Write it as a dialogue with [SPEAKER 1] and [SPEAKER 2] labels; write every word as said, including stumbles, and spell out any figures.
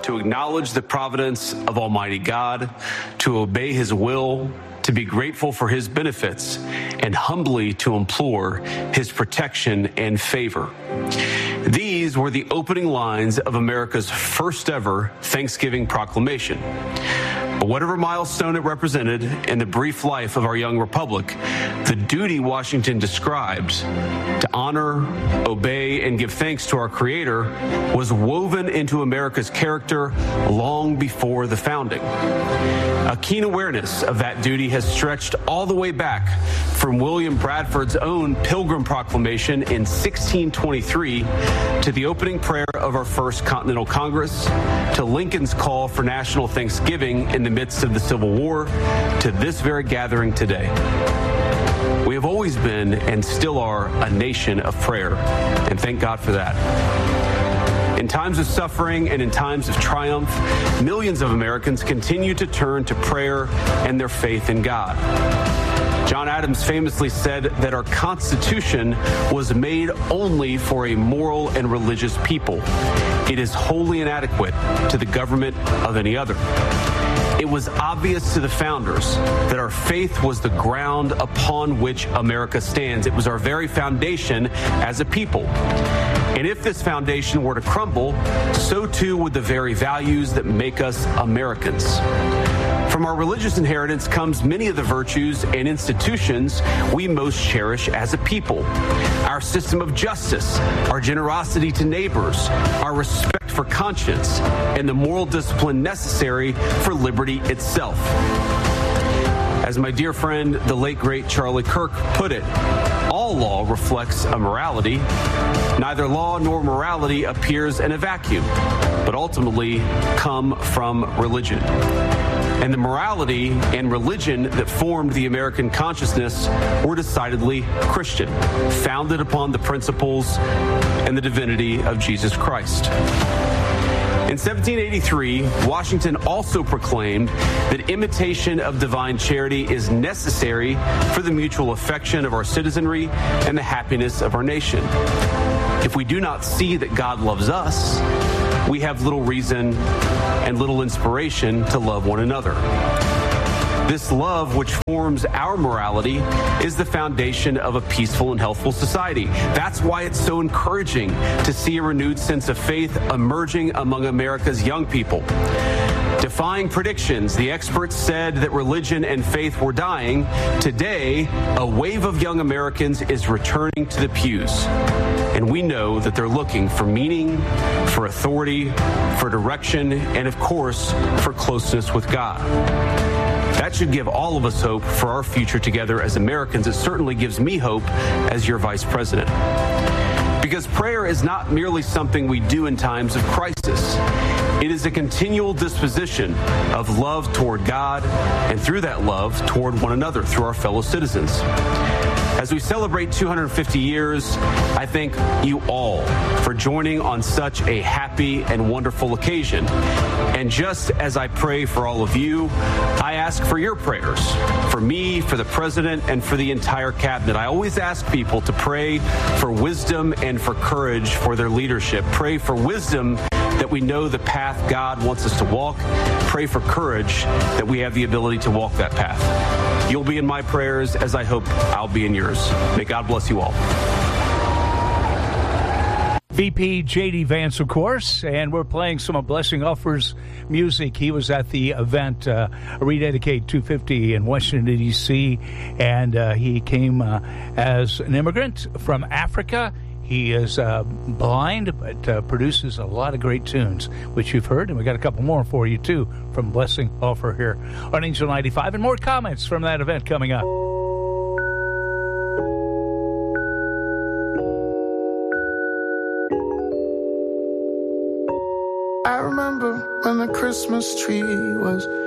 [SPEAKER 1] to acknowledge the providence of Almighty God, to obey his will, to be grateful for his benefits, and humbly to implore his protection and favor. These were the opening lines of America's first ever Thanksgiving proclamation. But whatever milestone it represented in the brief life of our young republic, the duty Washington described to honor, obey, and give thanks to our Creator was woven into America's character long before the founding. A keen awareness of that duty has stretched all the way back from William Bradford's own Pilgrim Proclamation in sixteen twenty-three to the opening prayer of our First Continental Congress, to Lincoln's call for national Thanksgiving in the midst of the Civil War, to this very gathering today. We have always been and still are a nation of prayer, and thank God for that. In times of suffering and in times of triumph, millions of Americans continue to turn to prayer and their faith in God. John Adams famously said that our Constitution was made only for a moral and religious people. It is wholly inadequate to the government of any other. It was obvious to the founders that our faith was the ground upon which America stands. It was our very foundation as a people. And if this foundation were to crumble, so too would the very values that make us Americans. From our religious inheritance comes many of the virtues and institutions we most cherish as a people. Our system of justice, our generosity to neighbors, our respect for conscience, and the moral discipline necessary for liberty itself. As my dear friend, the late great Charlie Kirk put it, all law reflects a morality. Neither law nor morality appears in a vacuum, but ultimately come from religion. And the morality and religion that formed the American consciousness were decidedly Christian, founded upon the principles and the divinity of Jesus Christ. In seventeen eighty-three, Washington also proclaimed that imitation of divine charity is necessary for the mutual affection of our citizenry and the happiness of our nation. If we do not see that God loves us, we have little reason and little inspiration to love one another. This love, which forms our morality, is the foundation of a peaceful and healthful society. That's why it's so encouraging to see a renewed sense of faith emerging among America's young people. Defying predictions, the experts said that religion and faith were dying. Today, a wave of young Americans is returning to the pews. And we know that they're looking for meaning, for authority, for direction, and of course, for closeness with God. That should give all of us hope for our future together as Americans. It certainly gives me hope as your vice president. Because prayer is not merely something we do in times of crisis. It is a continual disposition of love toward God and through that love toward one another, through our fellow citizens. As we celebrate two hundred fifty years, I thank you all for joining on such a happy and wonderful occasion. And just as I pray for all of you, I ask for your prayers, for me, for the president, and for the entire cabinet. I always ask people to pray for wisdom and for courage for their leadership. Pray for wisdom that we know the path God wants us to walk. Pray for courage that we have the ability to walk that path. You'll be in my prayers as I hope I'll be in yours. May God bless you all.
[SPEAKER 2] V P J D Vance, of course, and we're playing some of Blessing Offer's music. He was at the event, uh, Rededicate two fifty in Washington, D C, and uh, he came uh, as an immigrant from Africa. He is uh, blind, but uh, produces a lot of great tunes, which you've heard, and we got a couple more for you, too, from Blessing Offer here on Angel ninety-five, and more comments from that event coming up.
[SPEAKER 3] I remember when the Christmas tree was